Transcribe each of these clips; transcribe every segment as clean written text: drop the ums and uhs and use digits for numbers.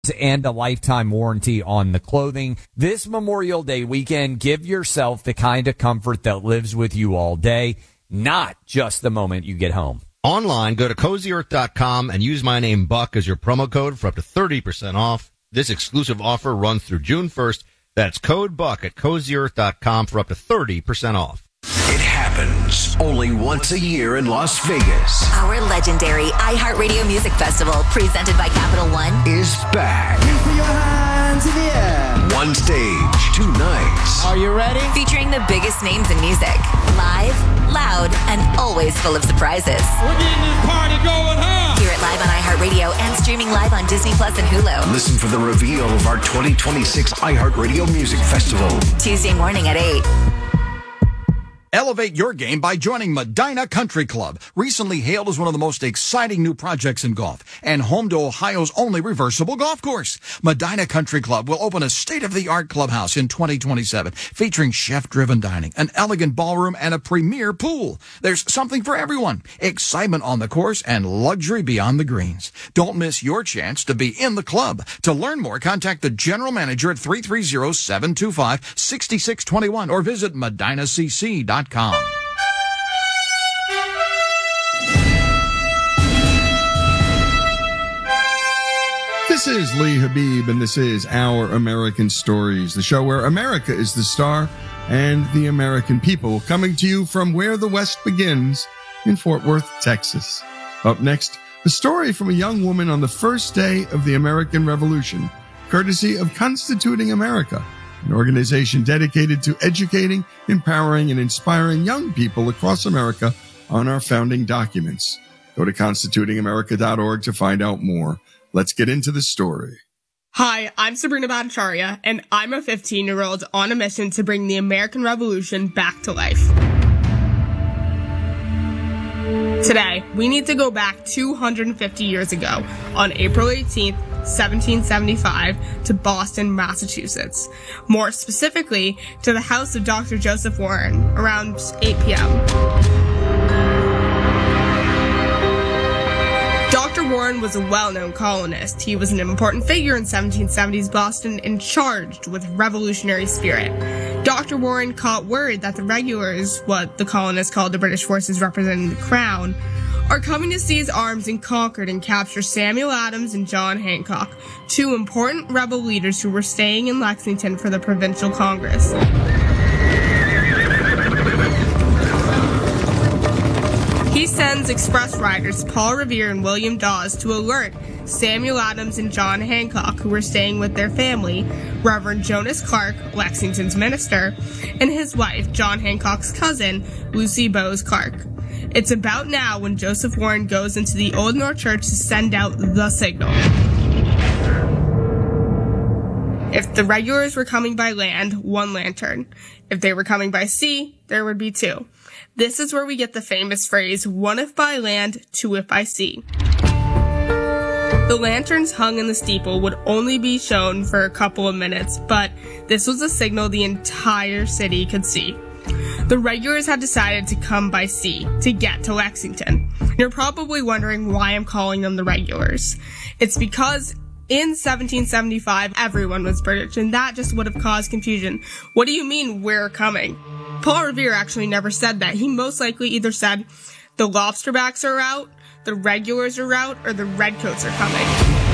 and a lifetime warranty on the clothing. This Memorial Day weekend, give yourself the kind of comfort that lives with you all day, not just the moment you get home. Online, go to CozyEarth.com and use my name Buck as your promo code for up to 30% off. This exclusive offer runs through June 1st. That's code Buck at CozyEarth.com for up to 30% off. It happens only once a year in Las Vegas. Our legendary iHeartRadio Music Festival, presented by Capital One, is back. Put your hands in the air. One stage, 2 nights. Are you ready? featuring the biggest names in music. Live, loud, and always full of surprises. We're getting this party going, huh? Hear it live on iHeartRadio and streaming live on Disney Plus and Hulu. Listen for the reveal of our 2026 iHeartRadio Music Festival. Tuesday morning at 8. Elevate your game by joining Medina Country Club, recently hailed as one of the most exciting new projects in golf and home to Ohio's only reversible golf course. Medina Country Club will open a state-of-the-art clubhouse in 2027, featuring chef-driven dining, an elegant ballroom, and a premier pool. There's something for everyone. Excitement on the course and luxury beyond the greens. Don't miss your chance to be in the club. To learn more, contact the general manager at 330-725-6621 or visit medinacc.com. This is Lee Habib, and this is Our American Stories, the show where America is the star and the American people, coming to you from where the West begins in Fort Worth, Texas. Up next, a story from a young woman on the first day of the American Revolution, courtesy of Constituting America, an organization dedicated to educating, empowering, and inspiring young people across America on our founding documents. Go to constitutingamerica.org to find out more. Let's get into the story. Hi, I'm Sabrina Bhattacharya, and I'm a 15-year-old on a mission to bring the American Revolution back to life. Today, we need to go back 250 years ago, on April 18th, 1775, to Boston, Massachusetts. More specifically, to the house of Dr. Joseph Warren, around 8 p.m. Dr. Warren was a well-known colonist. He was an important figure in 1770s Boston and charged with revolutionary spirit. Dr. Warren caught word that the regulars, what the colonists called the British forces representing the crown, are coming to seize arms in Concord and capture Samuel Adams and John Hancock, two important rebel leaders who were staying in Lexington for the Provincial Congress. He sends express riders Paul Revere and William Dawes to alert Samuel Adams and John Hancock, who were staying with their family, Reverend Jonas Clark, Lexington's minister, and his wife, John Hancock's cousin, Lucy Bowes Clark. It's about now when Joseph Warren goes into the Old North Church to send out the signal. If the regulars were coming by land, 1 lantern. If they were coming by sea, there would be 2. This is where we get the famous phrase, 1 if by land, 2 if by sea. The lanterns hung in the steeple would only be shown for a couple of minutes, but this was a signal the entire city could see. The regulars had decided to come by sea to get to Lexington. You're probably wondering why I'm calling them the regulars. It's because in 1775, everyone was British, and that just would have caused confusion. What do you mean, we're coming? Paul Revere actually never said that. He most likely either said, the lobsterbacks are out, the regulars are out, or the redcoats are coming.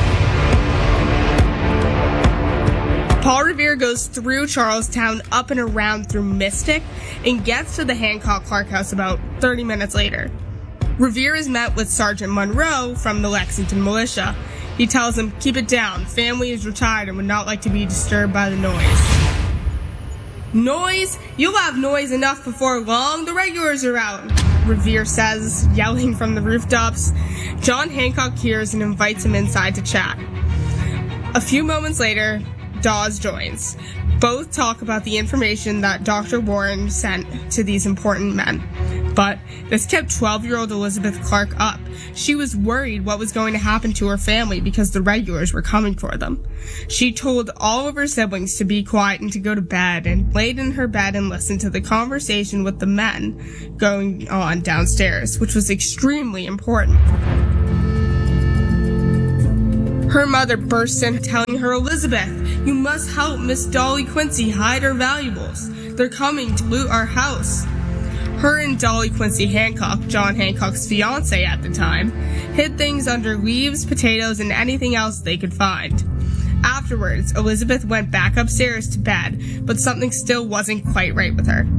Paul Revere goes through Charlestown, up and around through Mystic, and gets to the Hancock-Clark house about 30 minutes later. Revere is met with Sergeant Monroe from the Lexington militia. He tells him, keep it down, family is retired and would not like to be disturbed by the noise. Noise? You'll have noise enough before long, the regulars are out, Revere says, yelling from the rooftops. John Hancock hears and invites him inside to chat. A few moments later, Dawes joins. Both talk about the information that Dr. Warren sent to these important men. But this kept 12-year-old Elizabeth Clark up. She was worried what was going to happen to her family because the regulars were coming for them. She told all of her siblings to be quiet and to go to bed, and laid in her bed and listened to the conversation with the men going on downstairs, which was extremely important. Her mother bursts in, telling her, "Elizabeth, you must help Miss Dolly Quincy hide her valuables. They're coming to loot our house." Her and Dolly Quincy Hancock, John Hancock's fiance at the time, hid things under leaves, potatoes, and anything else they could find. Afterwards, Elizabeth went back upstairs to bed, but something still wasn't quite right with her.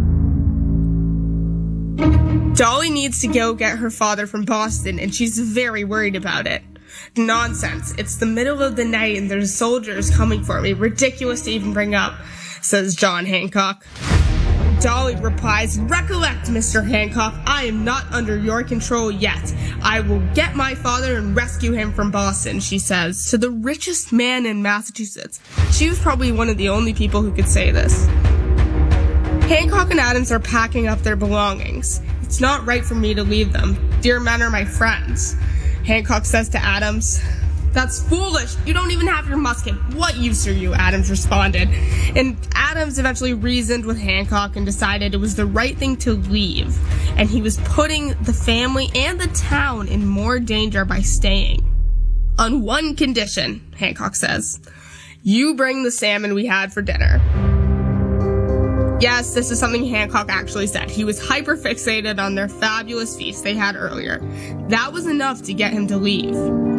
Dolly needs to go get her father from Boston, and she's very worried about it. "Nonsense. It's the middle of the night and there's soldiers coming for me. Ridiculous to even bring up," says John Hancock. Dolly replies, "Recollect, Mr. Hancock, I am not under your control yet. I will get my father and rescue him from Boston," she says, to the richest man in Massachusetts. She was probably one of the only people who could say this. Hancock and Adams are packing up their belongings. "It's not right for me to leave them. Dear men are my friends," Hancock says to Adams. "That's foolish. You don't even have your musket. What use are you?" Adams responded. And Adams eventually reasoned with Hancock and decided it was the right thing to leave. And he was putting the family and the town in more danger by staying. "On one condition," Hancock says. "You bring the salmon we had for dinner." Yes, this is something Hancock actually said. He was hyper-fixated on their fabulous feast they had earlier. That was enough to get him to leave.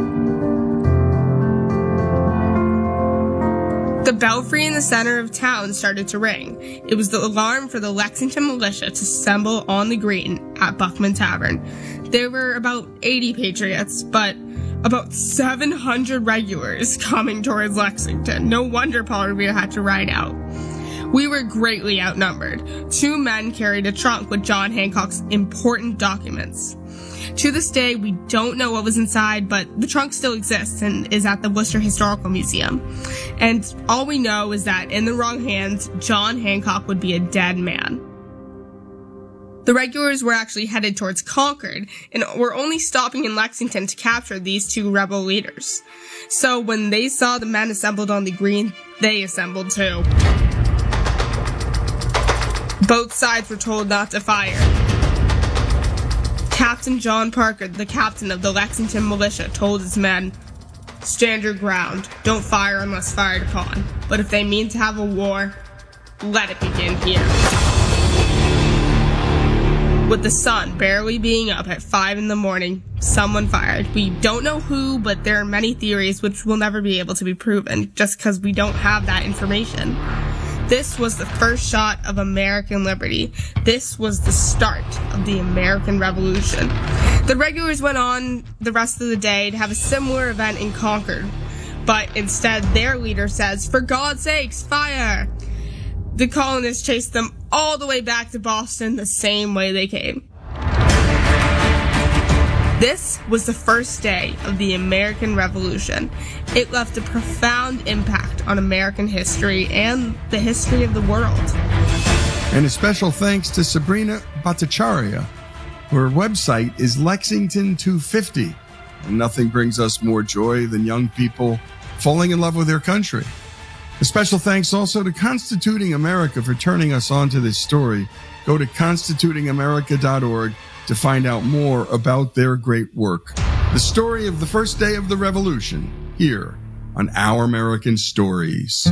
The belfry in the center of town started to ring. It was the alarm for the Lexington militia to assemble on the green at Buckman Tavern. There were about 80 patriots, but about 700 regulars coming towards Lexington. No wonder Paul Revere had to ride out. We were greatly outnumbered. 2 men carried a trunk with John Hancock's important documents. To this day, we don't know what was inside, but the trunk still exists and is at the Worcester Historical Museum. And all we know is that in the wrong hands, John Hancock would be a dead man. The regulars were actually headed towards Concord and were only stopping in Lexington to capture these 2 rebel leaders. So when they saw the men assembled on the green, they assembled too. Both sides were told not to fire. Captain John Parker, the captain of the Lexington militia, told his men, "Stand your ground. Don't fire unless fired upon. But if they mean to have a war, let it begin here." With the sun barely being up at 5 in the morning, someone fired. We don't know who, but there are many theories which will never be able to be proven just because we don't have that information. This was the first shot of American liberty. This was the start of the American Revolution. The regulars went on the rest of the day to have a similar event in Concord, but instead their leader says, "For God's sakes, fire!" The colonists chased them all the way back to Boston the same way they came. This was the first day of the American Revolution. It left a profound impact on American history and the history of the world. And a special thanks to Sabrina Bhattacharya. Her website is Lexington250. And nothing brings us more joy than young people falling in love with their country. A special thanks also to Constituting America for turning us on to this story. Go to constitutingamerica.org to find out more about their great work. The story of the first day of the revolution, here on Our American Stories.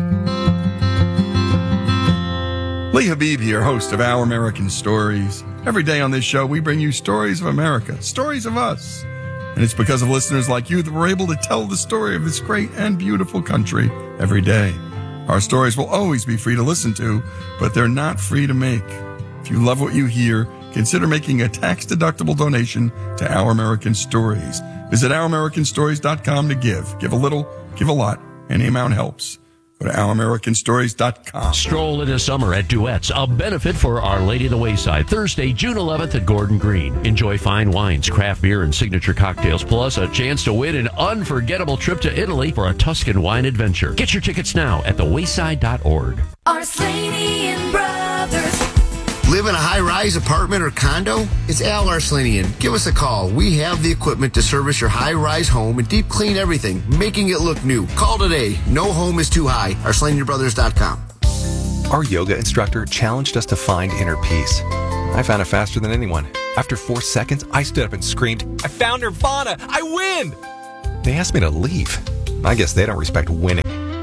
Lee Habib here, host of Our American Stories. Every day on this show, we bring you stories of America, stories of us. And it's because of listeners like you that we're able to tell the story of this great and beautiful country every day. Our stories will always be free to listen to, but they're not free to make. If you love what you hear, consider making a tax-deductible donation to Our American Stories. Visit OurAmericanStories.com to give. Give a little, give a lot. Any amount helps. Go to OurAmericanStories.com. Stroll into summer at Duets, a benefit for Our Lady of the Wayside, Thursday, June 11th at Gordon Green. Enjoy fine wines, craft beer, and signature cocktails, plus a chance to win an unforgettable trip to Italy for a Tuscan wine adventure. Get your tickets now at thewayside.org. Arslanian Brothers. Live in a high-rise apartment or condo? It's Al Arslanian. Give us a call. We have the equipment to service your high-rise home and deep clean everything, making it look new. Call today. No home is too high. ArslanianBrothers.com. Our yoga instructor challenged us to find inner peace. I found it faster than anyone. After 4 seconds, I stood up and screamed, "I found Nirvana! I win!" They asked me to leave. I guess they don't respect winning.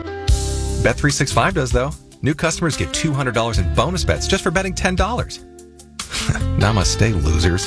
Bet365 does, though. New customers get $200 in bonus bets just for betting $10. Namaste, losers.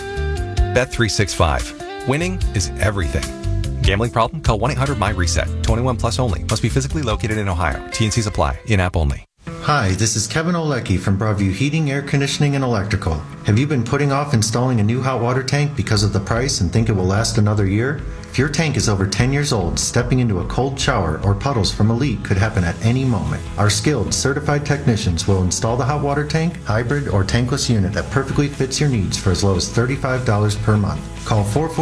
Bet365. Winning is everything. Gambling problem? Call 1-800-MY-RESET. 21 plus only. Must be physically located in Ohio. T&Cs apply. In-app only. Hi, this is Kevin Olecki from Broadview Heating, Air Conditioning, and Electrical. Have you been putting off installing a new hot water tank because of the price and think it will last another year? If your tank is over 10 years old, stepping into a cold shower or puddles from a leak could happen at any moment. Our skilled, certified technicians will install the hot water tank, hybrid, or tankless unit that perfectly fits your needs for as low as $35 per month. Call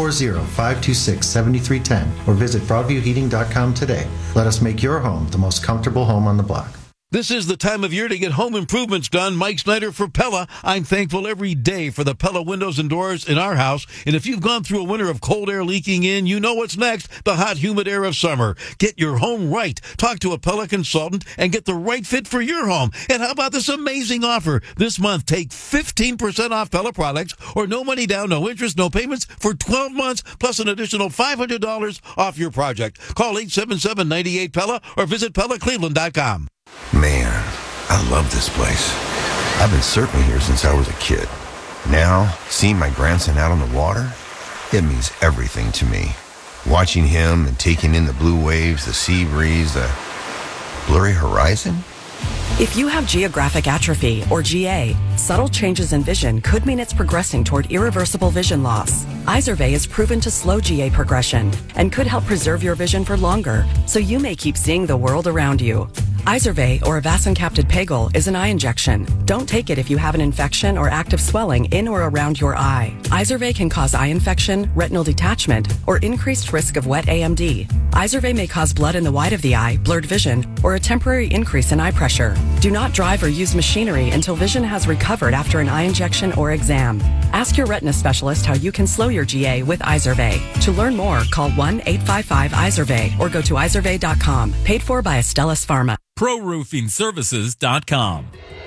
440-526-7310 or visit BroadviewHeating.com today. Let us make your home the most comfortable home on the block. This is the time of year to get home improvements done. Mike Snyder for Pella. I'm thankful every day for the Pella windows and doors in our house. And if you've gone through a winter of cold air leaking in, you know what's next, the hot, humid air of summer. Get your home right. Talk to a Pella consultant and get the right fit for your home. And how about this amazing offer? This month, take 15% off Pella products or no money down, no interest, no payments for 12 months, plus an additional $500 off your project. Call 877-98-PELLA or visit PellaCleveland.com. Man, I love this place. I've been surfing here since I was a kid. Now, seeing my grandson out on the water, it means everything to me. Watching him and taking in the blue waves, the sea breeze, the blurry horizon. If you have geographic atrophy, or GA, subtle changes in vision could mean it's progressing toward irreversible vision loss. Izervay is proven to slow GA progression and could help preserve your vision for longer, so you may keep seeing the world around you. Izervay, or avacincaptad pegol, is an eye injection. Don't take it if you have an infection or active swelling in or around your eye. Izervay can cause eye infection, retinal detachment, or increased risk of wet AMD. Izervay may cause blood in the white of the eye, blurred vision, or a temporary increase in eye pressure. Do not drive or use machinery until vision has recovered after an eye injection or exam. Ask your retina specialist how you can slow your GA with Izervay. To learn more, call 1-855-IZERVAY or go to izervay.com. Paid for by Astellas Pharma. ProRoofingServices.com.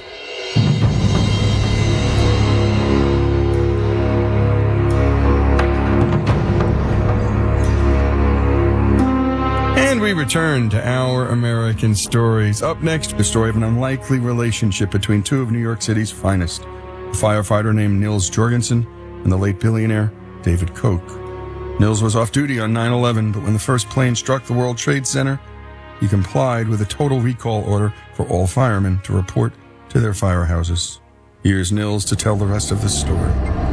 And we return to Our American Stories. Up next, the story of an unlikely relationship between two of New York City's finest, a firefighter named Nils Jorgensen and the late billionaire David Koch. Nils was off duty on 9/11, but when the first plane struck the World Trade Center, he complied with a total recall order for all firemen to report to their firehouses. Here's Nils to tell the rest of the story.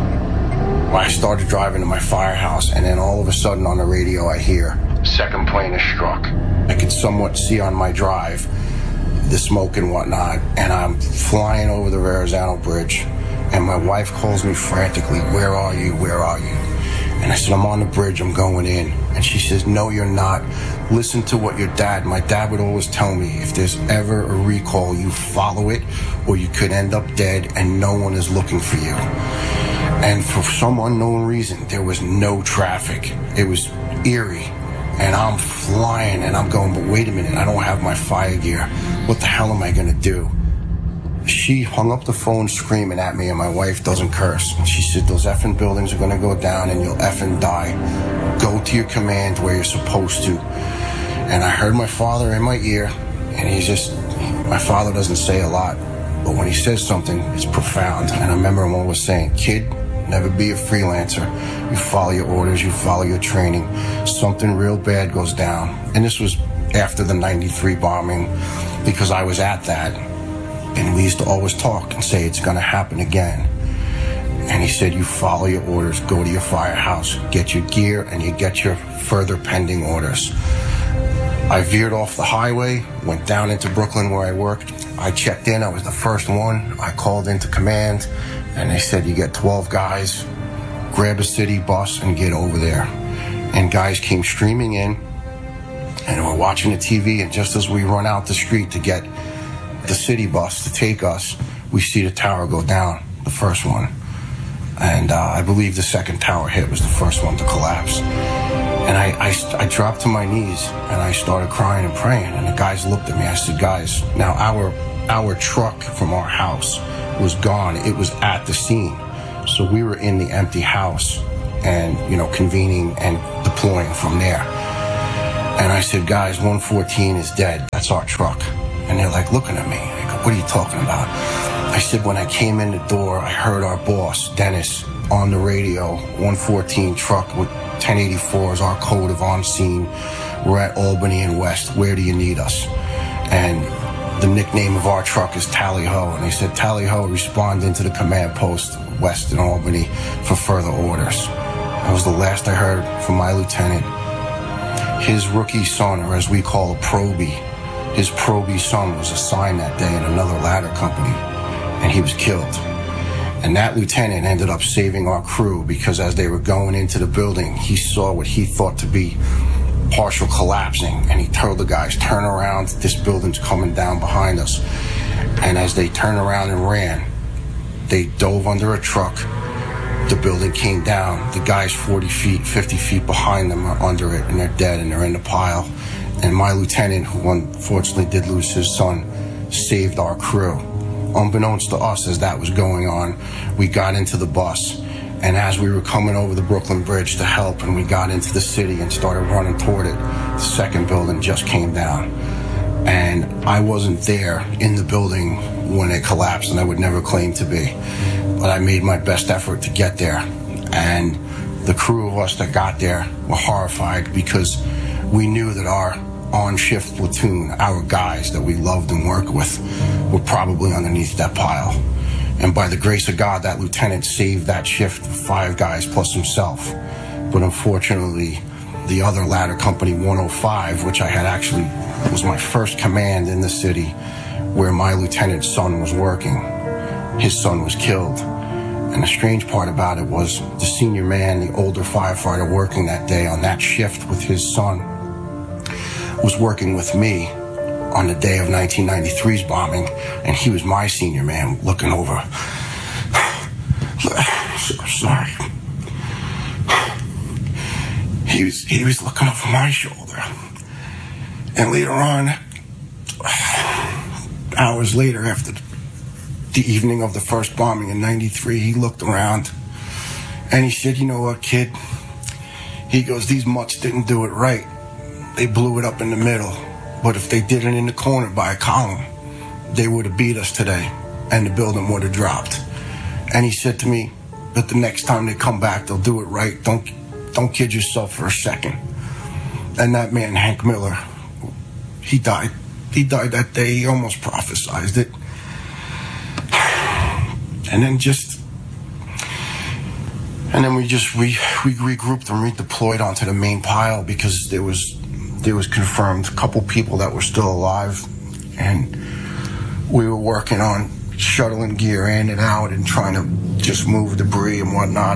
I started driving to my firehouse, and then all of a sudden on the radio I hear, second plane is struck. I could somewhat see on my drive the smoke and whatnot, and I'm flying over the Verrazano Bridge, and my wife calls me frantically, "Where are you? Where are you?" And I said, "I'm on the bridge, I'm going in." And she says, "No, you're not. Listen to what my dad would always tell me, if there's ever a recall, you follow it, or you could end up dead and no one is looking for you." And for some unknown reason, there was no traffic. It was eerie. And I'm flying and I'm going, but wait a minute, I don't have my fire gear. What the hell am I going to do? She hung up the phone screaming at me, and my wife doesn't curse. She said, "Those effing buildings are going to go down and you'll effing die. Go to your command where you're supposed to." And I heard my father in my ear, and my father doesn't say a lot, but when he says something, it's profound. And I remember him always saying, "Kid, never be a freelancer. You follow your orders, you follow your training. Something real bad goes down." And this was after the 93 bombing, because I was at that. And we used to always talk and say, it's going to happen again. And he said, "You follow your orders, go to your firehouse, get your gear, and you get your further pending orders." I veered off the highway, went down into Brooklyn where I worked. I checked in, I was the first one. I called into command, and they said, "You get 12 guys, grab a city bus and get over there." And guys came streaming in, and we're watching the TV, and just as we run out the street to get the city bus to take us, we see the tower go down, the first one. And I believe the second tower hit was the first one to collapse. And I dropped to my knees, and I started crying and praying. And the guys looked at me. I said, "Guys, now our truck from our house was gone. It was at the scene. So we were in the empty house and, convening and deploying from there." And I said, guys, 114 is dead. That's our truck. And they're like looking at me. I go, what are you talking about? I said, when I came in the door, I heard our boss, Dennis, on the radio, 114 truck with 1084 is our code of on scene. We're at Albany and West. Where do you need us? And the nickname of our truck is Tally Ho. And they said, Tally Ho, respond into the command post West in Albany for further orders. That was the last I heard from my lieutenant. His rookie son, or as we call a probie, his probie son was assigned that day in another ladder company, and he was killed. And that lieutenant ended up saving our crew because as they were going into the building, he saw what he thought to be partial collapsing, and he told the guys, turn around, this building's coming down behind us. And as they turned around and ran, they dove under a truck. The building came down. The guys 40 feet, 50 feet behind them are under it, and they're dead, and they're in the pile. And my lieutenant, who unfortunately did lose his son, saved our crew. Unbeknownst to us, as that was going on, we got into the bus. And as we were coming over the Brooklyn Bridge to help, and we got into the city and started running toward it, the second building just came down. And I wasn't there in the building when it collapsed, and I would never claim to be. But I made my best effort to get there. And the crew of us that got there were horrified because we knew that our on-shift platoon, our guys that we loved and worked with, were probably underneath that pile. And by the grace of God, that lieutenant saved that shift of 5 guys plus himself. But unfortunately, the other ladder company, 105, which I had actually was my first command in the city, where my lieutenant's son was working, his son was killed. And the strange part about it was the senior man, the older firefighter working that day on that shift with his son, was working with me on the day of 1993's bombing, and he was my senior man looking over. Sorry. He was looking over my shoulder. And later on, hours later, after the evening of the first bombing in 93, he looked around and he said, you know what, kid? He goes, these mutts didn't do it right. They blew it up in the middle. But if they did it in the corner by a column, they would have beat us today, and the building would have dropped. And he said to me that the next time they come back, they'll do it right. Don't kid yourself for a second. And that man, Hank Miller, he died. He died that day. He almost prophesized it. And then we regrouped and redeployed onto the main pile because there was confirmed a couple people that were still alive, and we were working on shuttling gear in and out and trying to just move debris and whatnot.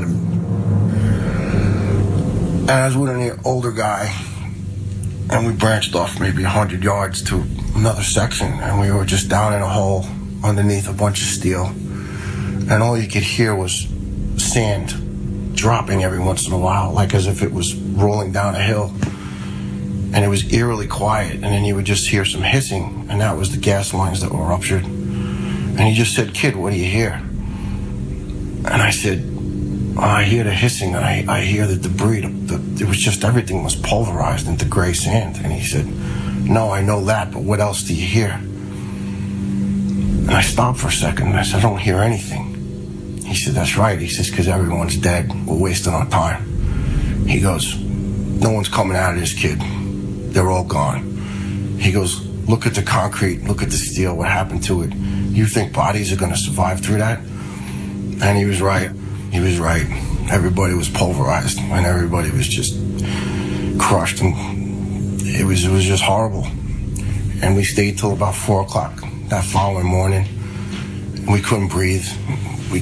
And I was with an older guy, and we branched off maybe 100 yards to another section, and we were just down in a hole underneath a bunch of steel, and all you could hear was sand dropping every once in a while, like as if it was rolling down a hill. And it was eerily quiet, and then you would just hear some hissing, and that was the gas lines that were ruptured. And he just said, kid, what do you hear? And I said, I hear the hissing, and I hear the debris. It was just everything was pulverized into gray sand. And he said, no, I know that, but what else do you hear? And I stopped for a second, and I said, I don't hear anything. He said, that's right. He says, because everyone's dead. We're wasting our time. He goes, no one's coming out of this, kid. They're all gone. He goes, look at the concrete, look at the steel, what happened to it. You think bodies are going to survive through that? And he was right. He was right. Everybody was pulverized, and everybody was just crushed, and it was just horrible. And we stayed till about 4 o'clock that following morning. And we couldn't breathe. We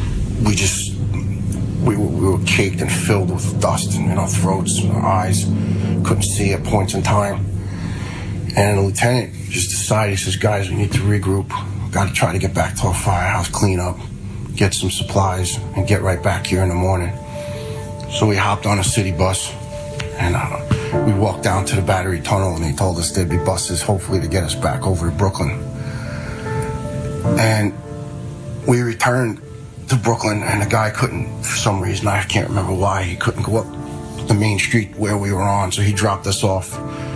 were caked and filled with dust in our throats and our eyes. Couldn't see at points in time. And the lieutenant just decided, he says, guys, we need to regroup. Got to try to get back to our firehouse, clean up, get some supplies, and get right back here in the morning. So we hopped on a city bus, and we walked down to the Battery Tunnel, and they told us there'd be buses, hopefully, to get us back over to Brooklyn. And we returned to Brooklyn, and the guy couldn't, for some reason, I can't remember why, he couldn't go up the main street where we were on, so he dropped us off.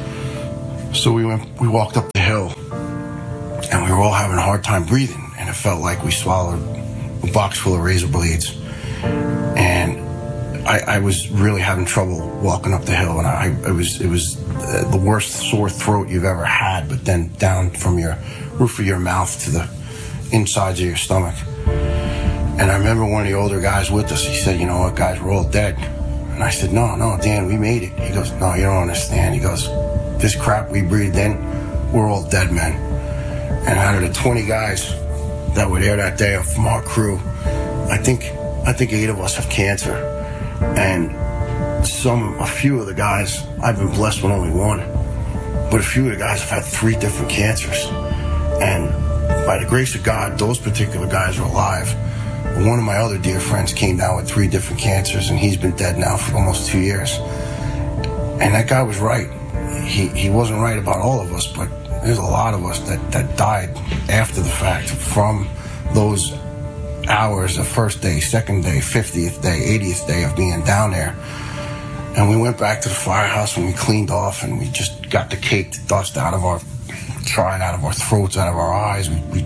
So we walked up the hill, and we were all having a hard time breathing, and it felt like we swallowed a box full of razor blades. And I was really having trouble walking up the hill, and it was the worst sore throat you've ever had, but then down from your roof of your mouth to the insides of your stomach. And I remember one of the older guys with us, he said, "You know what, guys, we're all dead." And I said, no, Dan, we made it. He goes, "No, you don't understand." He goes, "This crap we breathed in, we're all dead men." And out of the 20 guys that were there that day from our crew, I think 8 of us have cancer. And a few of the guys, I've been blessed with only one, but a few of the guys have had 3 different cancers. And by the grace of God, those particular guys are alive. But one of my other dear friends came down with 3 different cancers, and he's been dead now for almost 2 years. And that guy was right. He wasn't right about all of us, but there's a lot of us that died after the fact from those hours, the first day, second day, 50th day, 80th day of being down there. And we went back to the firehouse and we cleaned off, and we just got the caked dust out of our throats, out of our eyes.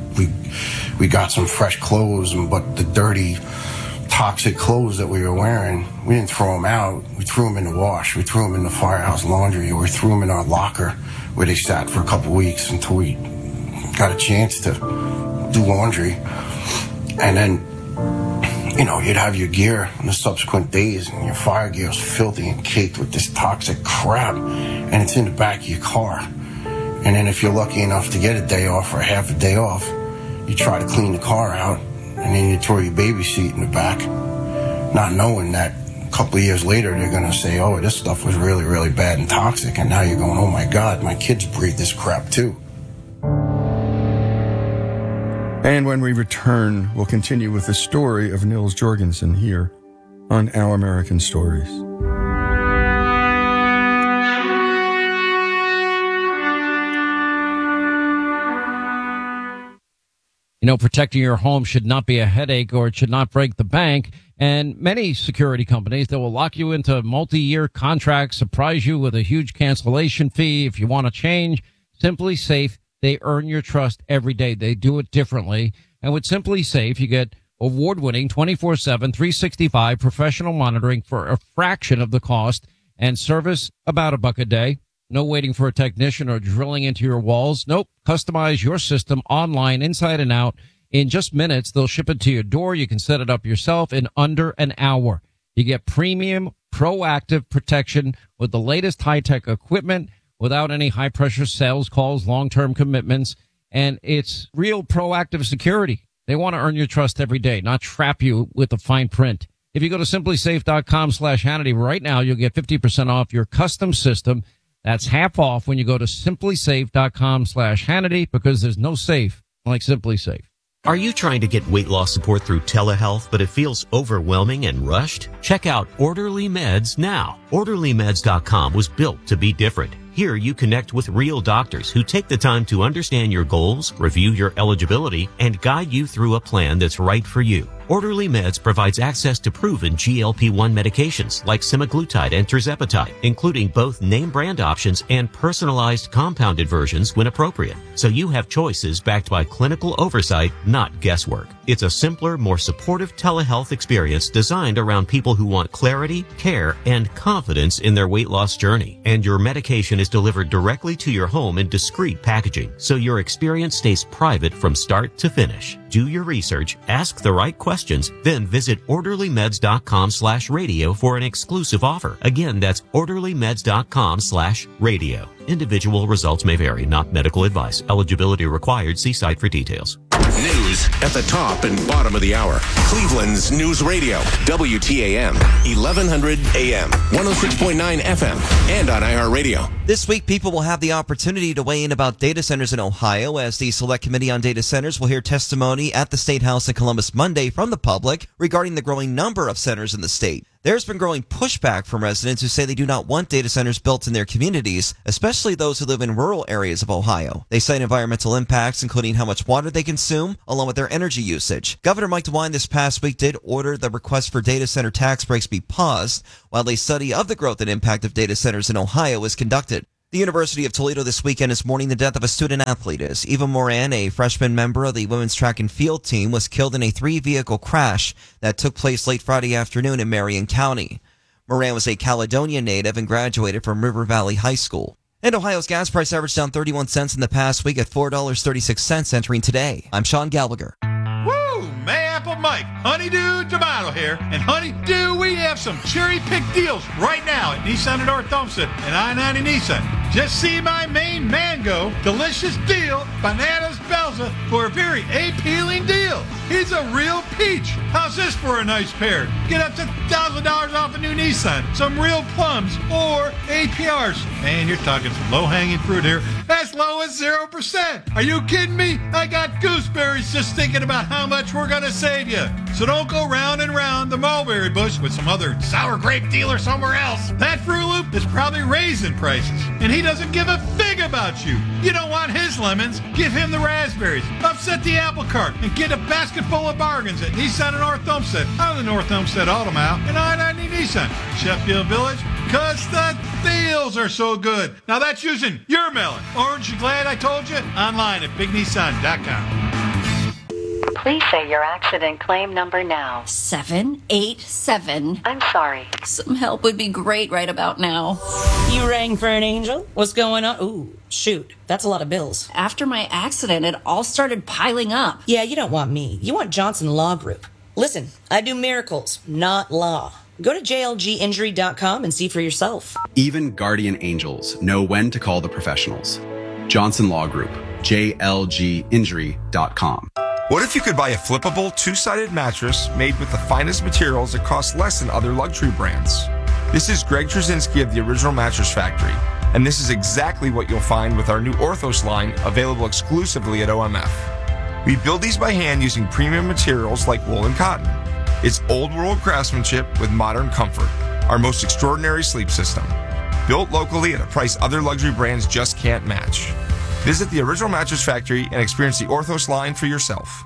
We got some fresh clothes, but the dirty, toxic clothes that we were wearing, we didn't throw them out. We threw them in the wash. We threw them in the firehouse laundry, or we threw them in our locker where they sat for a couple weeks until we got a chance to do laundry. And then, you'd have your gear in the subsequent days, and your fire gear was filthy and caked with this toxic crap, and it's in the back of your car. And then if you're lucky enough to get a day off or half a day off, you try to clean the car out, and then you throw your baby seat in the back, not knowing that a couple of years later they're going to say, "Oh, this stuff was really, really bad and toxic." And now you're going, "Oh my God, my kids breathe this crap too." And when we return, we'll continue with the story of Nils Jorgensen here on Our American Stories. Protecting your home should not be a headache, or it should not break the bank. And many security companies that will lock you into multi-year contracts, surprise you with a huge cancellation fee if you want to change. Simply Safe, they earn your trust every day. They do it differently. And with Simply Safe, you get award-winning 24/7, 365 professional monitoring for a fraction of the cost, and service about $1 a day. No waiting for a technician or drilling into your walls. Nope. Customize your system online, inside and out. In just minutes, they'll ship it to your door. You can set it up yourself in under an hour. You get premium, proactive protection with the latest high-tech equipment without any high-pressure sales calls, long-term commitments, and it's real proactive security. They want to earn your trust every day, not trap you with the fine print. If you go to simplysafe.com/Hannity right now, you'll get 50% off your custom system. That's half off when you go to simplysafe.com/Hannity, because there's no safe like Simply Safe. Are you trying to get weight loss support through telehealth, but it feels overwhelming and rushed? Check out Orderly Meds now. OrderlyMeds.com was built to be different. Here you connect with real doctors who take the time to understand your goals, review your eligibility, and guide you through a plan that's right for you. Orderly Meds provides access to proven GLP-1 medications like semaglutide and tirzepatide, including both name brand options and personalized compounded versions when appropriate. So you have choices backed by clinical oversight, not guesswork. It's a simpler, more supportive telehealth experience designed around people who want clarity, care, and confidence in their weight loss journey. And your medication is delivered directly to your home in discreet packaging, so your experience stays private from start to finish. Do your research, ask the right questions, then visit orderlymeds.com/radio for an exclusive offer. Again, that's orderlymeds.com/radio. Individual results may vary, not medical advice. Eligibility required. See site for details. News at the top and bottom of the hour. Cleveland's News Radio, WTAM, 1100 AM, 106.9 FM, and on iHeartRadio. This week, people will have the opportunity to weigh in about data centers in Ohio, as the Select Committee on Data Centers will hear testimony at the State House in Columbus Monday from the public regarding the growing number of centers in the state. There's been growing pushback from residents who say they do not want data centers built in their communities, especially those who live in rural areas of Ohio. They cite environmental impacts, including how much water they consume, along with their energy usage. Governor Mike DeWine this past week did order the request for data center tax breaks be paused, while while a study of the growth and impact of data centers in Ohio is conducted. The University of Toledo this weekend is mourning the death of a student athlete as Eva Moran, a freshman member of the women's track and field team, was killed in a 3-vehicle crash that took place late Friday afternoon in Marion County. Moran was a Caledonia native and graduated from River Valley High School. And Ohio's gas price averaged down 31 cents in the past week at $4.36 entering today. I'm Sean Gallagher. Woo! Mayapple Mike, Honeydew Tomato here. And Honeydew, we have some cherry-picked deals right now at Nissan and North Olmsted and I-90 Nissan. Just see my main mango delicious deal, Bananas Belza, for a very appealing deal. He's a real peach. How's this for a nice pair? Get up to $1,000 off a new Nissan, some real plums, or APRs. Man, you're talking some low-hanging fruit here. As low as 0%. Are you kidding me? I got gooseberries just thinking about how much we're going to save you. So don't go round and round the mulberry bush with some other sour grape dealer somewhere else. That Fruit Loop is probably raising prices, and he doesn't give a fig about you. You don't want his lemons, give him the raspberries. Upset the apple cart and get a basket full of bargains at Nissan and North Olmsted, out of the North Olmsted Auto Mile, and I-90 Nissan, Sheffield Village, because the deals are so good. Now that's using your melon. Aren't you glad I told you? Online at BigNissan.com. Please say your accident claim number now. 787. I'm sorry. Some help would be great right about now. You rang for an angel? What's going on? Ooh, shoot. That's a lot of bills. After my accident, it all started piling up. Yeah, you don't want me. You want Johnson Law Group. Listen, I do miracles, not law. Go to jlginjury.com and see for yourself. Even guardian angels know when to call the professionals. Johnson Law Group, jlginjury.com. What if you could buy a flippable, two-sided mattress made with the finest materials that cost less than other luxury brands? This is Greg Trzynski of the Original Mattress Factory, and this is exactly what you'll find with our new Orthos line, available exclusively at OMF. We build these by hand using premium materials like wool and cotton. It's old-world craftsmanship with modern comfort, our most extraordinary sleep system. Built locally at a price other luxury brands just can't match. Visit the Original Mattress Factory and experience the Orthos line for yourself.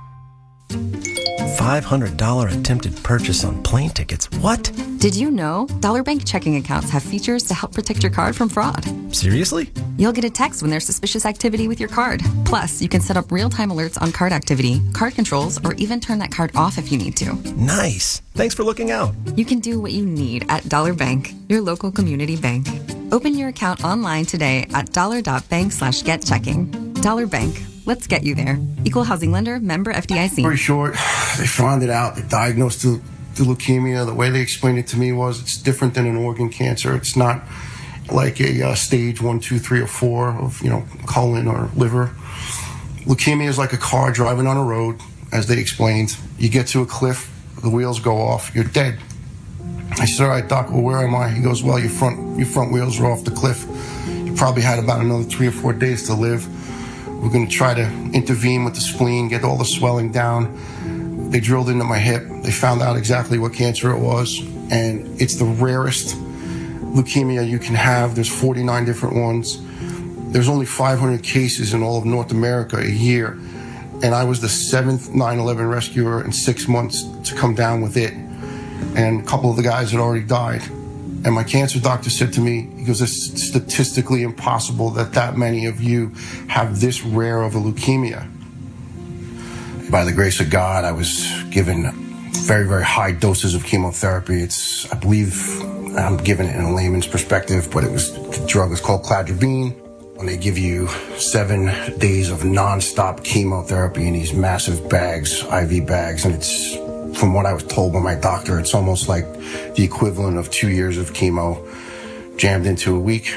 $500 attempted purchase on plane tickets. What? Did you know Dollar Bank checking accounts have features to help protect your card from fraud? Seriously? You'll get a text when there's suspicious activity with your card. Plus, you can set up real-time alerts on card activity, card controls, or even turn that card off if you need to. Nice. Thanks for looking out. You can do what you need at Dollar Bank, your local community bank. Open your account online today at dollar.bank/getchecking. Dollar Bank. Let's get you there. Equal housing lender, member FDIC. Very short, they found it out. They diagnosed the leukemia. The way they explained it to me was it's different than an organ cancer. It's not like a stage 1, 2, 3, or 4 of, colon or liver. Leukemia is like a car driving on a road, as they explained. You get to a cliff, the wheels go off, you're dead. I said, all right, doc, well, where am I? He goes, well, your front wheels are off the cliff. You probably had about another 3 or 4 days to live. We're going to try to intervene with the spleen, get all the swelling down. They drilled into my hip. They found out exactly what cancer it was. And it's the rarest leukemia you can have. There's 49 different ones. There's only 500 cases in all of North America a year. And I was the 7th 9/11 rescuer in 6 months to come down with it. And a couple of the guys had already died. And my cancer doctor said to me, he goes, it's statistically impossible that many of you have this rare of a leukemia. By the grace of God, I was given very, very high doses of chemotherapy. I believe I'm giving it in a layman's perspective, but the drug is called cladribine. And they give you 7 days of nonstop chemotherapy in these massive bags, IV bags, and it's, from what I was told by my doctor, it's almost like the equivalent of 2 years of chemo jammed into a week.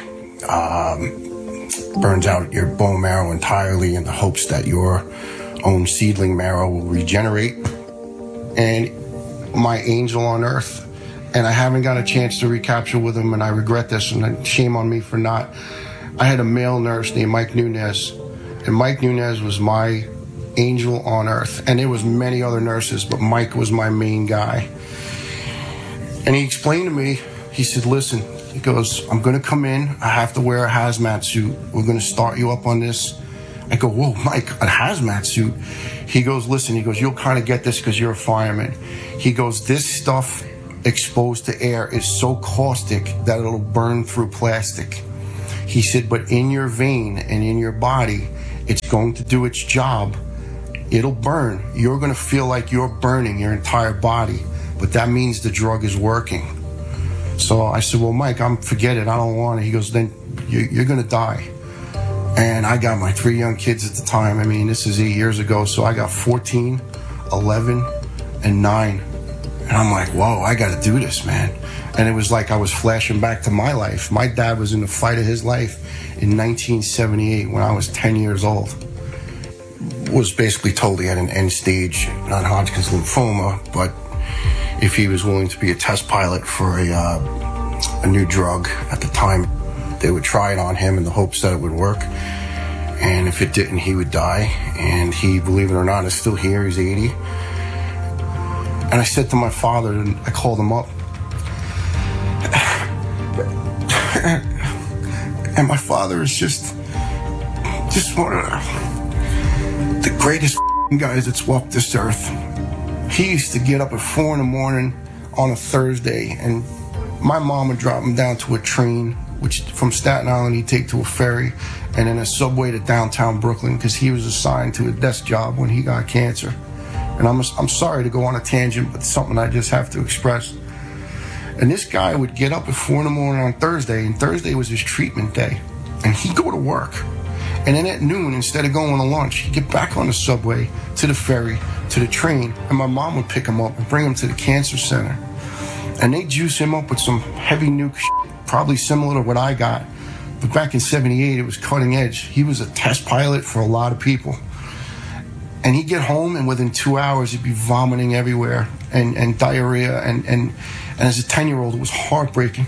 Burns out your bone marrow entirely in the hopes that your own seedling marrow will regenerate. And my angel on earth, and I haven't got a chance to recapture with him, and I regret this, and shame on me for not. I had a male nurse named Mike Nunez, and Mike Nunez was my angel on earth. And there was many other nurses, but Mike was my main guy. And he explained to me, he said, listen, he goes, I'm going to come in. I have to wear a hazmat suit. We're going to start you up on this. I go, whoa, Mike, a hazmat suit? He goes, listen, he goes, you'll kind of get this because you're a fireman. He goes, this stuff exposed to air is so caustic that it'll burn through plastic. He said, but in your vein and in your body, it's going to do its job. It'll burn. You're going to feel like you're burning your entire body, but that means the drug is working. So I said, well, Mike, forget it. I don't want it. He goes, then you're going to die. And I got my 3 young kids at the time. I mean, this is 8 years ago. So I got 14, 11, and 9. And I'm like, whoa, I got to do this, man. And it was like I was flashing back to my life. My dad was in the fight of his life in 1978 when I was 10 years old. Was basically told he had an end-stage non-Hodgkin's lymphoma, but if he was willing to be a test pilot for a new drug at the time, they would try it on him in the hopes that it would work. And if it didn't, he would die. And he, believe it or not, is still here. He's 80. And I said to my father, and I called him up. And my father is just one of the greatest guys that's walked this earth. He used to get up at 4 a.m. on a Thursday, and my mom would drop him down to a train, which from Staten Island he'd take to a ferry, and then a subway to downtown Brooklyn, because he was assigned to a desk job when he got cancer. And I'm sorry to go on a tangent, but it's something I just have to express. And this guy would get up at 4 a.m. on Thursday, and Thursday was his treatment day, and he'd go to work. And then at noon, instead of going to lunch, he'd get back on the subway, to the ferry, to the train, and my mom would pick him up and bring him to the cancer center. And they'd juice him up with some heavy nuke shit, probably similar to what I got. But back in 78, it was cutting edge. He was a test pilot for a lot of people. And he'd get home, and within 2 hours, he'd be vomiting everywhere and diarrhea. And as a 10-year-old, it was heartbreaking.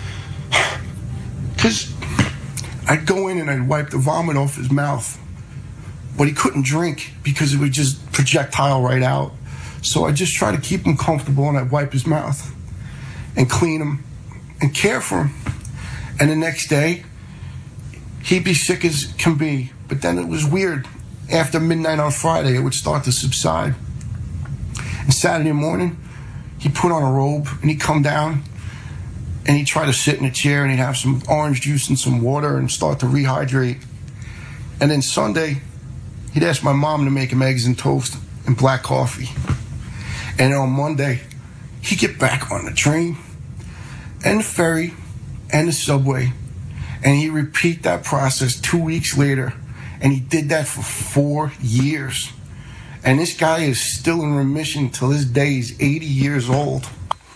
Because I'd go in and I'd wipe the vomit off his mouth. But he couldn't drink because it would just projectile right out. So I'd just try to keep him comfortable, and I'd wipe his mouth and clean him and care for him. And the next day, he'd be sick as can be. But then it was weird. After midnight on Friday, it would start to subside. And Saturday morning, he'd put on a robe and he'd come down and he'd try to sit in a chair and he'd have some orange juice and some water and start to rehydrate. And then Sunday, he'd ask my mom to make him eggs and toast and black coffee. And on Monday, he'd get back on the train and the ferry and the subway, and he'd repeat that process 2 weeks later. And he did that for 4 years. And this guy is still in remission till this day. He's 80 years old.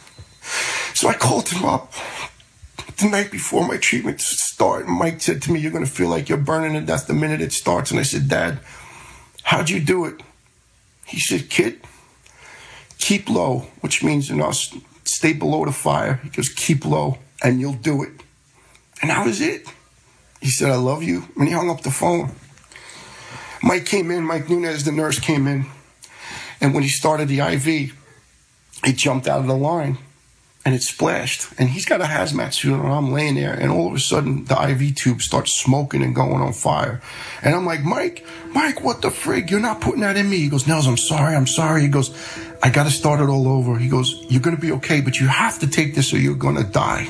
So I called him up the night before my treatment started. And Mike said to me, you're going to feel like you're burning to death the minute it starts. And I said, Dad, how'd you do it? He said, kid, keep low, which means, stay below the fire. He goes, keep low and you'll do it. And that was it. He said, I love you. And he hung up the phone. Mike came in, Mike Nunez, the nurse, came in. And when he started the IV, he jumped out of the line and it splashed. And he's got a hazmat suit on. I'm laying there, and all of a sudden, the IV tube starts smoking and going on fire. And I'm like, Mike, what the frig? You're not putting that in me. He goes, Nels, I'm sorry. He goes, I got to start it all over. He goes, you're going to be okay, but you have to take this or you're going to die.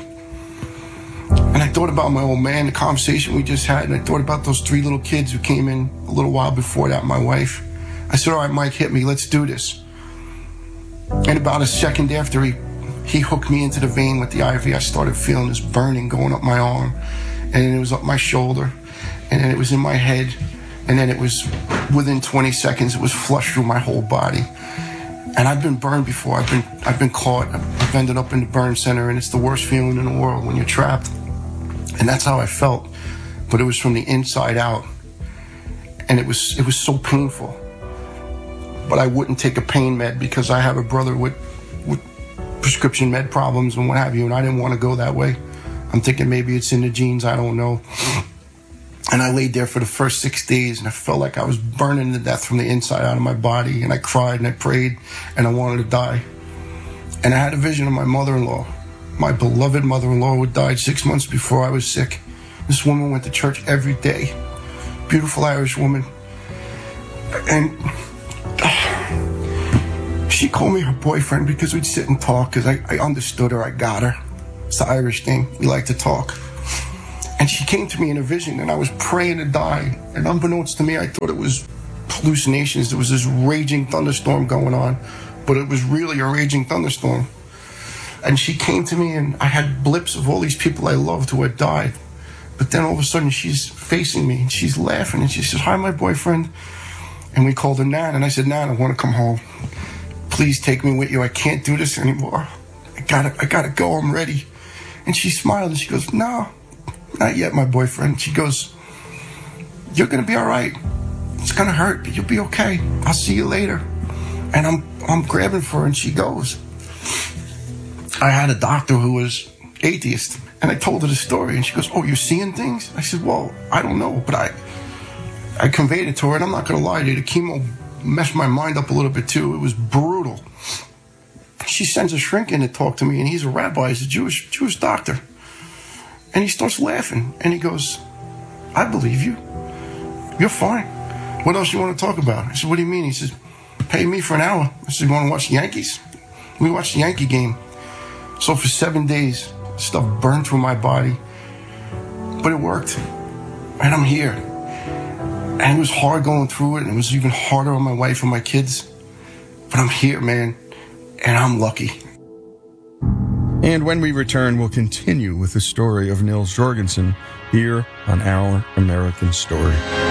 And I thought about my old man, the conversation we just had, and I thought about those 3 little kids who came in a little while before that, my wife. I said, all right, Mike, hit me. Let's do this. And about a second after he hooked me into the vein with the IV, I started feeling this burning going up my arm. And then it was up my shoulder. And then it was in my head. And then it was, within 20 seconds, it was flushed through my whole body. And I've been burned before. I've been caught. I've ended up in the burn center, and it's the worst feeling in the world when you're trapped. And that's how I felt. But it was from the inside out. And it was so painful. But I wouldn't take a pain med because I have a brother with prescription med problems and what have you, and I didn't want to go that way. I'm thinking maybe it's in the genes, I don't know. And I laid there for the first 6 days, and I felt like I was burning to death from the inside out of my body, and I cried and I prayed, and I wanted to die. And I had a vision of my mother-in-law, my beloved mother-in-law, who died 6 months before I was sick. This woman went to church every day. Beautiful Irish woman. And she called me her boyfriend because we'd sit and talk because I understood her. I got her. It's the Irish thing. We like to talk. And she came to me in a vision, and I was praying to die. And unbeknownst to me, I thought it was hallucinations. There was this raging thunderstorm going on, but it was really a raging thunderstorm. And she came to me, and I had blips of all these people I loved who had died. But then all of a sudden, she's facing me, and she's laughing, and she says, "Hi, my boyfriend." And we called her Nan, and I said, "Nan, I want to come home. Please take me with you. I can't do this anymore. I gotta go. I'm ready." And she smiled, and she goes, "No, not yet, my boyfriend." She goes, "You're gonna be all right. It's gonna hurt, but you'll be okay. I'll see you later." And I'm grabbing for her, and she goes. I had a doctor who was atheist, and I told her the story, and she goes, "Oh, you're seeing things?" I said, "Well, I don't know, but I conveyed it to her, and I'm not going to lie to you, the chemo messed my mind up a little bit too. It was brutal." She sends a shrink in to talk to me, and he's a rabbi, he's a Jewish doctor. And he starts laughing, and he goes, "I believe you. You're fine. What else you want to talk about?" I said, "What do you mean?" He says, "Pay me for an hour." I said, "You want to watch the Yankees?" We watched the Yankee game. So for 7 days, stuff burned through my body, but it worked, and I'm here. And it was hard going through it, and it was even harder on my wife and my kids, but I'm here, man, and I'm lucky. And when we return, we'll continue with the story of Nils Jorgensen here on Our American Story.